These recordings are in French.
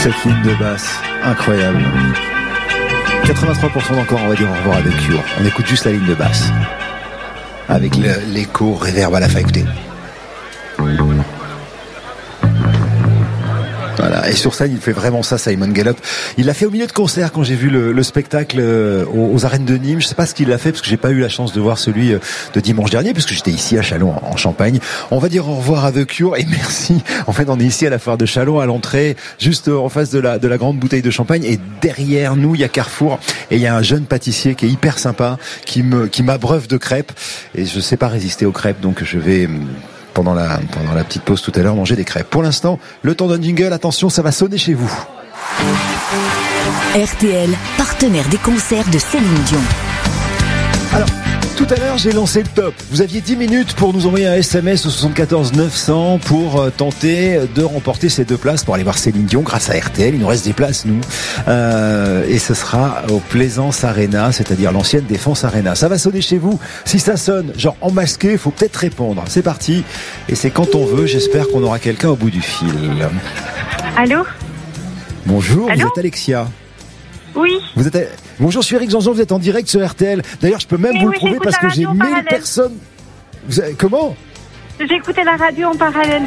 Cette ligne de basse, incroyable. 83% d'encore, on va dire au revoir avec Cure. On écoute juste la ligne de basse. Avec l'écho réverb à la fin, écoutez. Voilà. Et sur scène, il fait vraiment ça, Simon Gallup. Il l'a fait au milieu de concert quand j'ai vu le spectacle aux arènes de Nîmes. Je sais pas ce qu'il a fait parce que j'ai pas eu la chance de voir celui de dimanche dernier puisque j'étais ici à Châlons en Champagne. On va dire au revoir à The Cure et merci. En fait, on est ici à la foire de Châlons à l'entrée, juste en face de la grande bouteille de champagne et derrière nous, il y a Carrefour et il y a un jeune pâtissier qui est hyper sympa qui m'abreuve de crêpes et je sais pas résister aux crêpes donc je vais pendant la petite pause tout à l'heure manger des crêpes. Pour l'instant, le temps d'un jingle, attention, ça va sonner chez vous. RTL, partenaire des concerts de Céline Dion. Alors, tout à l'heure, j'ai lancé le top. Vous aviez 10 minutes pour nous envoyer un SMS au 74 900 pour tenter de remporter ces 2 places pour aller voir Céline Dion grâce à RTL. Il nous reste des places, nous. Et ce sera au Plaisance Arena, c'est-à-dire l'ancienne Défense Arena. Ça va sonner chez vous. Si ça sonne, genre en masqué, il faut peut-être répondre. C'est parti. Et c'est quand on veut. J'espère qu'on aura quelqu'un au bout du fil. Allô ? Bonjour, Allô ? vous êtes Alexia. Oui. Bonjour, je suis Eric Jean-Jean, vous êtes en direct sur RTL. D'ailleurs, je peux même vous le prouver parce que j'ai 1000 personnes. Comment ? J'ai écouté la radio en parallèle.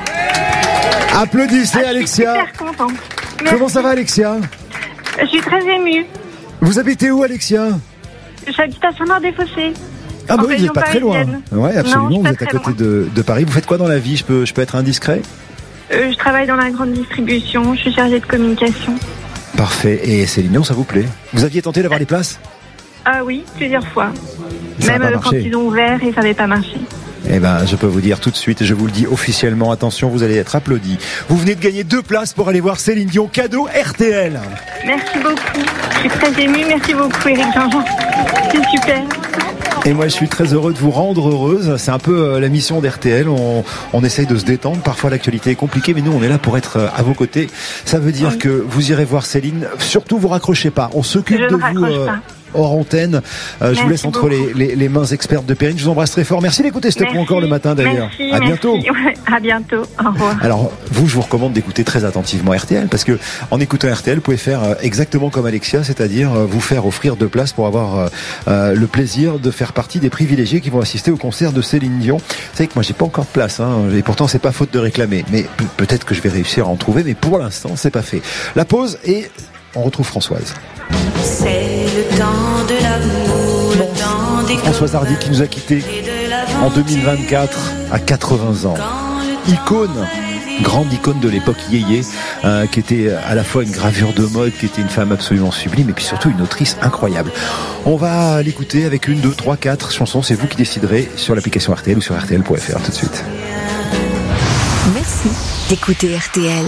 Applaudissez, Alexia. Je suis super contente. Merci. Comment ça va, Alexia ? Je suis très émue. Vous habitez où, Alexia ? J'habite à Saint-Maur-des-Fossés. Ah bah oui, vous n'êtes pas très loin. Ouais, absolument, non, vous êtes à côté de Paris. Vous faites quoi dans la vie ? Je peux être indiscret ? Je travaille dans la grande distribution, je suis chargée de communication. Parfait. Et Céline Dion, ça vous plaît ? Vous aviez tenté d'avoir les places ? Ah oui, plusieurs fois. Ça même quand ils ont ouvert et ça n'avait pas marché. Eh ben, je peux vous dire tout de suite, et je vous le dis officiellement, attention, vous allez être applaudis. Vous venez de gagner 2 places pour aller voir Céline Dion, cadeau RTL. Merci beaucoup. Je suis très émue. Merci beaucoup, Eric Jean-Jean. C'est super. Et moi, je suis très heureux de vous rendre heureuse. C'est un peu la mission d'RTL. On essaye de se détendre. Parfois, l'actualité est compliquée, mais nous, on est là pour être à vos côtés. Ça veut dire que vous irez voir Céline. Surtout, vous raccrochez pas. On s'occupe de vous hors antenne. Je vous laisse entre les mains expertes de Perrine. Je vous embrasse très fort. Merci d'écouter Step ou encore le matin, d'ailleurs. Merci, à bientôt. Ouais, à bientôt. Au revoir. Alors, je vous recommande d'écouter très attentivement RTL parce que en écoutant RTL, vous pouvez faire exactement comme Alexia, c'est-à-dire vous faire offrir 2 places pour avoir le plaisir de faire partie des privilégiés qui vont assister au concert de Céline Dion. Vous savez que moi, j'ai pas encore de place, et pourtant, c'est pas faute de réclamer. Mais peut-être que je vais réussir à en trouver, mais pour l'instant, c'est pas fait. La pause et on retrouve Françoise. C'est le temps de l'amour, le temps des Françoise Hardy qui nous a quittés en 2024 à 80 ans. Icône, grande icône de l'époque yéyé, qui était à la fois une gravure de mode, qui était une femme absolument sublime et puis surtout une autrice incroyable. On va l'écouter avec 1, 2, 3, 4 chansons, c'est vous qui déciderez sur l'application RTL ou sur RTL.fr tout de suite. Merci d'écouter RTL.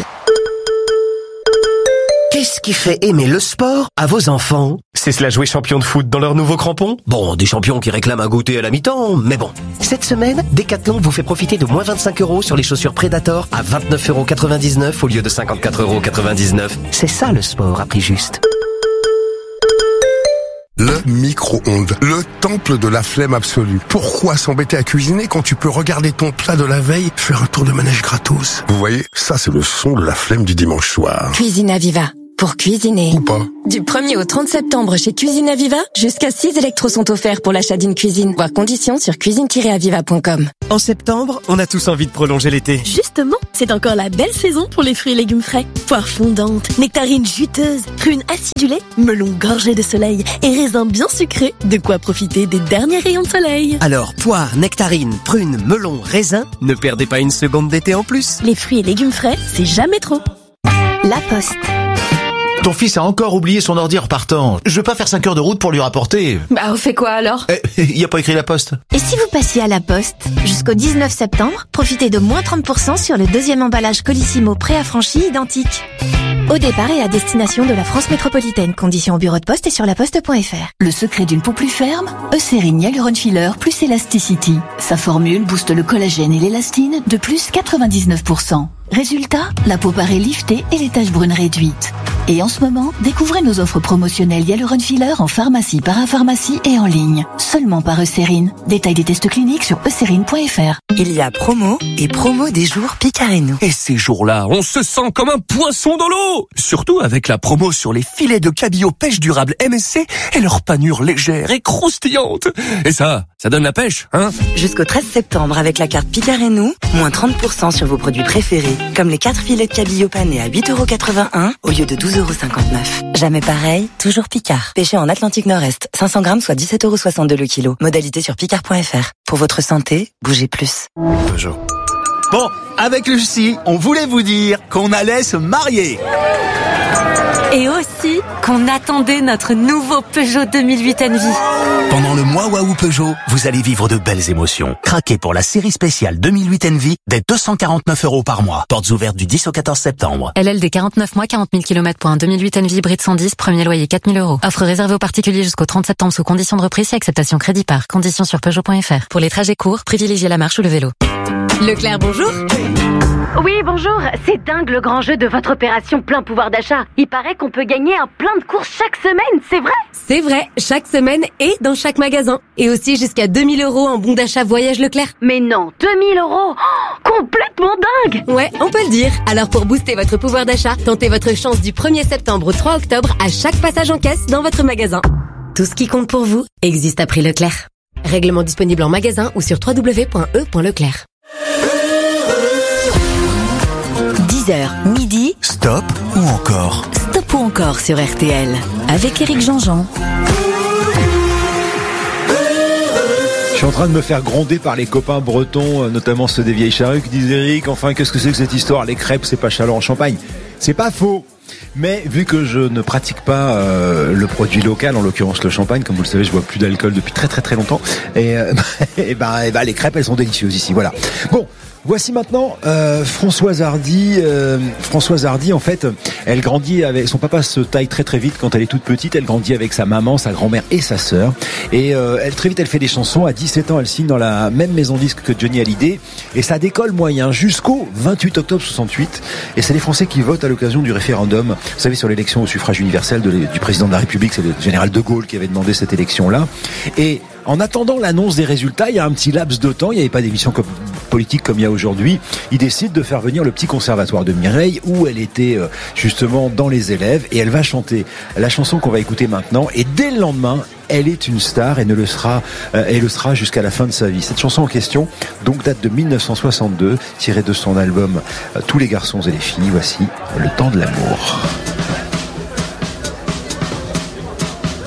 Qu'est-ce qui fait aimer le sport à vos enfants ? C'est cela jouer champion de foot dans leurs nouveaux crampons ? Bon, des champions qui réclament un goûter à la mi-temps, mais bon. Cette semaine, Decathlon vous fait profiter de moins 25 € sur les chaussures Predator à 29,99 € au lieu de 54,99 €. C'est ça le sport à prix juste. Le micro-ondes, le temple de la flemme absolue. Pourquoi s'embêter à cuisiner quand tu peux regarder ton plat de la veille, faire un tour de manège gratos ? Vous voyez, ça c'est le son de la flemme du dimanche soir. Cuisine Aviva. Pour cuisiner. Ou pas. Du 1er au 30 septembre chez Cuisine Aviva, jusqu'à 6 électros sont offerts pour l'achat d'une cuisine. Voir conditions sur cuisine-aviva.com. En septembre, on a tous envie de prolonger l'été. Justement, c'est encore la belle saison pour les fruits et légumes frais. Poires fondantes, nectarines juteuses, prunes acidulées, melons gorgés de soleil et raisins bien sucrés. De quoi profiter des derniers rayons de soleil. Alors, poires, nectarines, prunes, melons, raisins, ne perdez pas une seconde d'été en plus. Les fruits et légumes frais, c'est jamais trop. La Poste. Ton fils a encore oublié son ordi en repartant. Je veux pas faire 5 heures de route pour lui rapporter. Bah, on fait quoi alors ? Il y a pas écrit la poste. Et si vous passiez à La Poste ? Jusqu'au 19 septembre, profitez de moins 30% sur le 2e emballage Colissimo préaffranchi identique. Au départ et à destination de la France métropolitaine. Conditions au bureau de poste et sur laposte.fr. Le secret d'une peau plus ferme ? Eucérine Hyaluron Filler plus Elasticity. Sa formule booste le collagène et l'élastine de plus 99%. Résultat, la peau paraît liftée et les taches brunes réduites. Et en ce moment, découvrez nos offres promotionnelles Hyaluron-Filler en pharmacie, parapharmacie et en ligne. Seulement par Eucérine. Détail des tests cliniques sur eucérine.fr. Il y a promo et promo des jours Picarénou. Et ces jours-là, on se sent comme un poisson dans l'eau. Surtout avec la promo sur les filets de cabillaud pêche durable MSC et leur panure légère et croustillante. Et ça donne la pêche, hein? Jusqu'au 13 septembre, avec la carte Picarénou, moins 30% sur vos produits préférés, comme les 4 filets de cabillaud panés à 8,81€ au lieu de 12,59€. Jamais pareil, toujours Picard. Pêché en Atlantique Nord-Est, 500 grammes, soit 17,62€ le kilo. Modalité sur picard.fr. Pour votre santé, bougez plus. Peugeot. Bon, avec Lucie, on voulait vous dire qu'on allait se marier. Et aussi qu'on attendait notre nouveau Peugeot 2008 Envy. Pendant le mois Waouh Peugeot, vous allez vivre de belles émotions. Craquez pour la série spéciale 2008 Envy dès 249€ par mois. Portes ouvertes du 10 au 14 septembre. LLD 49 mois, 40 000 km pour un 2008 Envy hybride 110, premier loyer 4 000€. Offre réservée aux particuliers jusqu'au 30 septembre sous conditions de reprise et acceptation crédit par. Conditions sur Peugeot.fr. Pour les trajets courts, privilégiez la marche ou le vélo. Leclerc, bonjour. Oui, bonjour. C'est dingue le grand jeu de votre opération plein pouvoir d'achat. Il paraît qu'on peut gagner un plein de courses chaque semaine, c'est vrai? C'est vrai, chaque semaine et dans chaque magasin. Et aussi jusqu'à 2 000€ en bon d'achat voyage Leclerc. Mais non, 2 000 €? Oh, complètement dingue! Ouais, on peut le dire. Alors pour booster votre pouvoir d'achat, tentez votre chance du 1er septembre au 3 octobre à chaque passage en caisse dans votre magasin. Tout ce qui compte pour vous existe à prix Leclerc. Règlement disponible en magasin ou sur www.e.leclerc. 10h, midi. Stop ou encore? Stop ou encore sur RTL. Avec Éric Jean-Jean. Je suis en train de me faire gronder par les copains bretons, notamment ceux des Vieilles Charrues, qui disent Éric, enfin, qu'est-ce que c'est que cette histoire? Les crêpes, c'est pas Châlons en Champagne. C'est pas faux. Mais vu que je ne pratique pas le produit local, en l'occurrence le champagne, comme vous le savez, je bois plus d'alcool depuis très très très longtemps. Et les crêpes, elles sont délicieuses ici. Voilà. Bon. Voici maintenant Françoise Hardy. Françoise Hardy, en fait, elle grandit avec son papa se taille très très vite quand elle est toute petite. Elle grandit avec sa maman, sa grand-mère et sa sœur. Et elle très vite, elle fait des chansons. À 17 ans, elle signe dans la même maison disque que Johnny Hallyday. Et ça décolle moyen jusqu'au 28 octobre 68. Et c'est les Français qui votent à l'occasion du référendum. Vous savez, sur l'élection au suffrage universel du président de la République, c'est le général de Gaulle qui avait demandé cette élection-là. Et en attendant l'annonce des résultats, il y a un petit laps de temps, il n'y avait pas d'émission politique comme il y a aujourd'hui. Il décide de faire venir le petit conservatoire de Mireille où elle était justement dans les élèves et elle va chanter la chanson qu'on va écouter maintenant et dès le lendemain, elle est une star et le sera jusqu'à la fin de sa vie. Cette chanson en question, donc, date de 1962, tirée de son album Tous les garçons et les filles. Voici Le temps de l'amour.